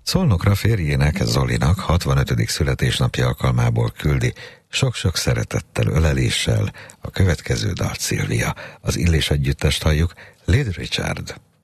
Szolnokra férjének, Zolinak 65. születésnapja alkalmából küldi sok-sok szeretettel, öleléssel a következő dalt Szilvia. Az Illés együttest halljuk, Little Richard.